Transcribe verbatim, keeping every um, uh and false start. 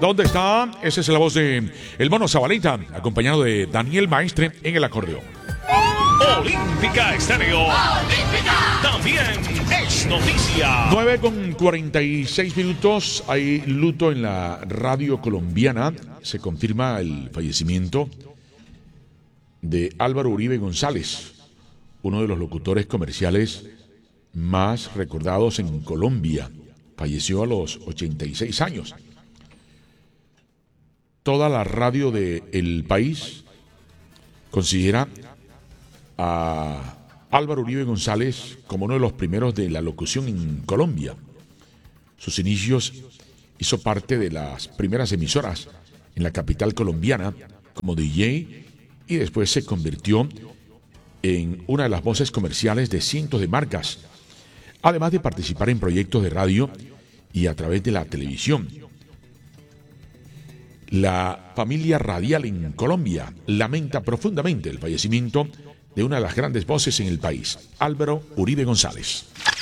¿Dónde está? Esa es la voz de El Mono Zabaleta, acompañado de Daniel Maestre en el acordeón. Olímpica Estéreo. Olímpica. También es noticia. nueve con cuarenta y seis minutos. Hay luto en la radio colombiana. Se confirma el fallecimiento de Álvaro Uribe González, uno de los locutores comerciales más recordados en Colombia. Falleció a los ochenta y seis años. Toda la radio del país considera a Álvaro Uribe González como uno de los primeros de la locución en Colombia. Sus inicios hizo parte de las primeras emisoras en la capital colombiana como D J y después se convirtió en una de las voces comerciales de cientos de marcas, además de participar en proyectos de radio y a través de la televisión. La familia radial en Colombia lamenta profundamente el fallecimiento de una de las grandes voces en el país, Álvaro Uribe González.